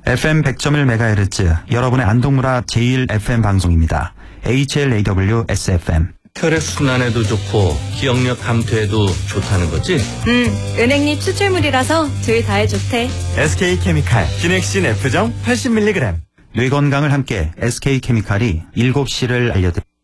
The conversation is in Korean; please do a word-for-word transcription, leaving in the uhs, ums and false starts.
에프엠 백 점 일 메가헤르츠 여러분의 안동문화 제일 에프엠 방송입니다. 에이치엘에이더블유-에스에프엠. 혈액순환에도 좋고 기억력 감퇴에도 좋다는 거지? 응, 은행잎 추출물이라서 둘 다에 좋대. 에스케이케미칼 기넥신 F정 팔십 밀리그램. 뇌 건강을 함께 에스케이케미칼이 일곱 시를 알려드립니다.